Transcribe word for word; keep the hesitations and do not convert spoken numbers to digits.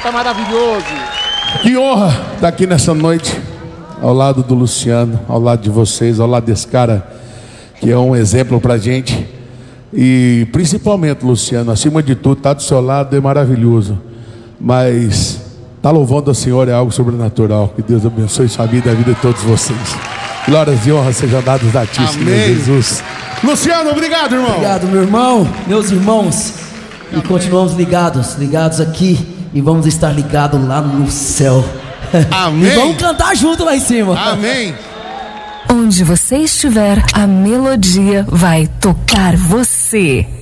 Tá maravilhoso. Que honra estar aqui nessa noite, ao lado do Luciano, ao lado de vocês, ao lado desse cara que é um exemplo pra gente. E principalmente, Luciano, acima de tudo, estar do seu lado é maravilhoso. Mas estar louvando a Senhor é algo sobrenatural. Que Deus abençoe sua vida e a vida de todos vocês. Glórias e honras sejam dadas a ti, Senhor Jesus. Luciano, obrigado, irmão. Obrigado, meu irmão, meus irmãos. E continuamos ligados, ligados aqui. E vamos estar ligados lá no céu. Amém. E vamos cantar junto lá em cima. Amém. Onde você estiver, a melodia vai tocar você.